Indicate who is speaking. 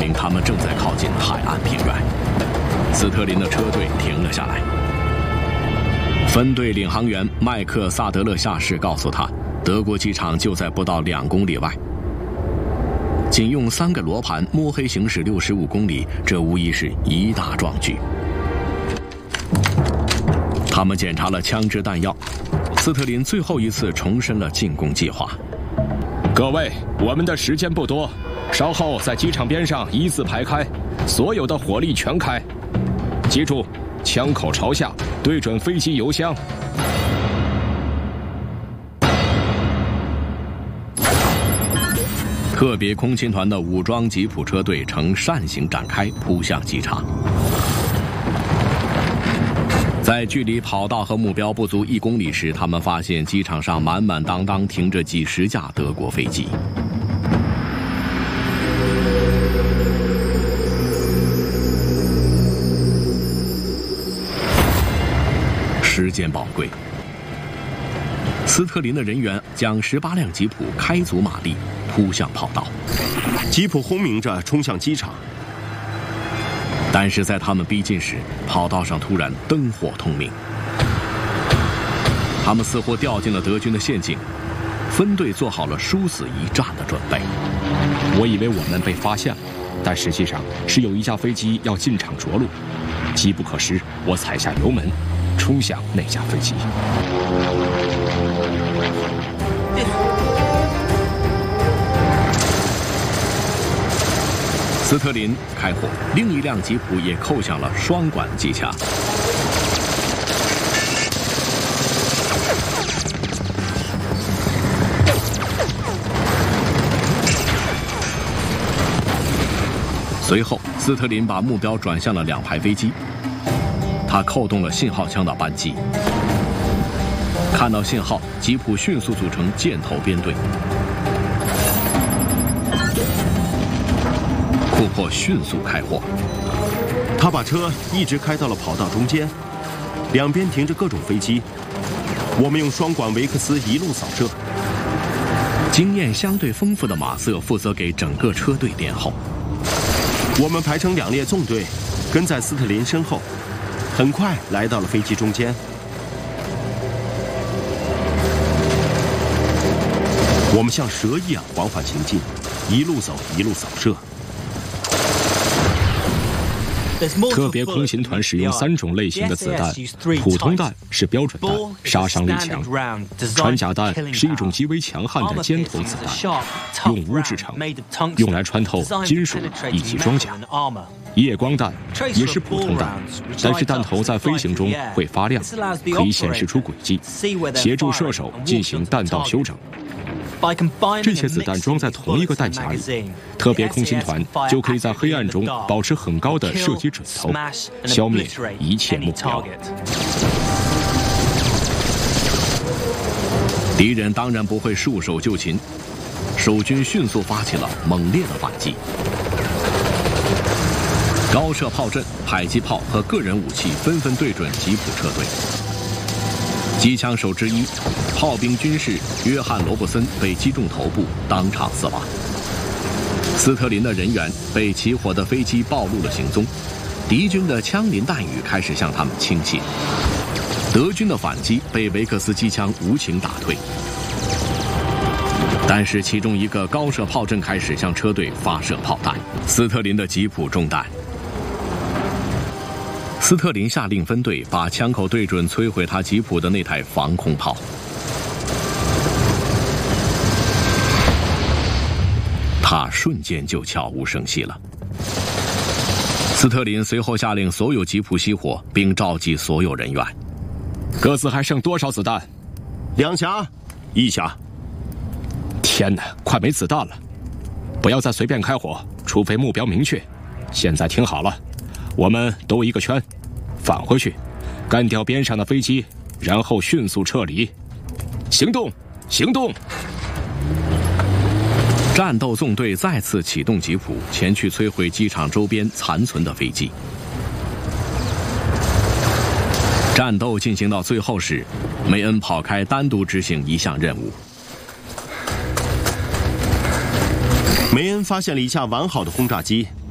Speaker 1: 明他们正在靠近海岸平原。斯特林的车队停了下来。分队领航员麦克萨德勒下士告诉他，德国机场就在不到2公里外。仅用3个罗盘摸黑行驶65公里，这无疑是一大壮举。他们检查了枪支弹药，斯特林最后一次重申了进攻计划。
Speaker 2: 各位，我们的时间不多，稍后在机场边上一字排开，所有的火力全开。记住，枪口朝下，对准飞机油箱。
Speaker 1: 特别空勤团的武装吉普车队呈扇形展开，扑向机场。在距离跑道和目标不足1公里时，他们发现机场上满满当当停着几十架德国飞机。时间宝贵，斯特林的人员将18辆吉普开足马力扑向跑道，
Speaker 3: 吉普轰鸣着冲向机场。
Speaker 1: 但是在他们逼近时，跑道上突然灯火通明。他们似乎掉进了德军的陷阱，分队做好了殊死一战的准备。
Speaker 2: 我以为我们被发现了，但实际上是有一架飞机要进场着陆。机不可失，我踩下油门，冲向那架飞机。
Speaker 1: 斯特林开火，另一辆吉普也扣向了双管机枪。随后，斯特林把目标转向了2排飞机，他扣动了信号枪的扳机。看到信号，吉普迅速组成箭头编队。库珀迅速开火，
Speaker 3: 他把车一直开到了跑道中间，两边停着各种飞机。我们用双管维克斯一路扫射。
Speaker 1: 经验相对丰富的马瑟负责给整个车队殿后。
Speaker 3: 我们排成2列纵队，跟在斯特林身后，很快来到了飞机中间。我们像蛇一样缓缓行进，一路走一路扫射。
Speaker 2: 特别空勤团使用3种类型的子弹，普通弹是标准弹，杀伤力强；穿甲弹是一种极为强悍的尖头子弹，用钨制成，用来穿透金属以及装甲；夜光弹也是普通弹，但是弹头在飞行中会发亮，可以显示出轨迹，协助射手进行弹道修整。这些子弹装在同一个弹夹里，特别空勤团就可以在黑暗中保持很高的射击准头，消灭一切目标。
Speaker 1: 敌人当然不会束手就擒，守军迅速发起了猛烈的反击。高射炮阵、迫击炮和个人武器纷纷对准吉普车队。机枪手之一，炮兵军士约翰·罗伯森被击中头部，当场死亡。斯特林的人员被起火的飞机暴露了行踪，敌军的枪林弹雨开始向他们倾泻。德军的反击被维克斯机枪无情打退，但是其中一个高射炮阵开始向车队发射炮弹，斯特林的吉普中弹。斯特林下令分队把枪口对准摧毁他吉普的那台防空炮。他瞬间就悄无声息了。斯特林随后下令所有吉普熄火，并召集所有人员。
Speaker 2: 各自还剩多少子弹
Speaker 3: ？2匣，1匣。
Speaker 2: 天哪，快没子弹了！不要再随便开火，除非目标明确。现在听好了，我们兜一个圈，返回去，干掉边上的飞机，然后迅速撤离。行动，行动！
Speaker 1: 战斗纵队再次启动吉普，前去摧毁机场周边残存的飞机。战斗进行到最后时，梅恩跑开，单独执行一项任务。
Speaker 3: 梅恩发现了一架完好的轰炸机，